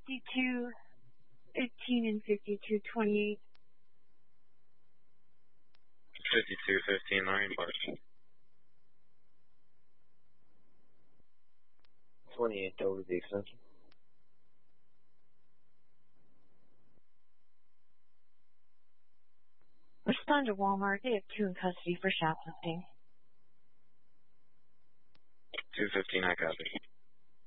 5215 and 5228. 5215 Lorraine Park. 28 over the extension. Respond to Walmart. They have 2 in custody for shoplifting. 215, I copy.